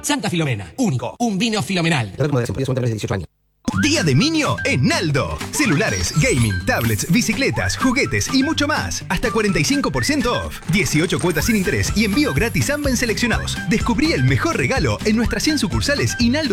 Santa Filomena, único, un vino filomenal. Día de Minio en Aldo. Celulares, gaming, tablets, bicicletas, juguetes y mucho más. Hasta 45% off. 18 cuotas sin interés y envío gratis ambas seleccionados. Descubrí el mejor regalo en nuestras 100 sucursales y Naldo.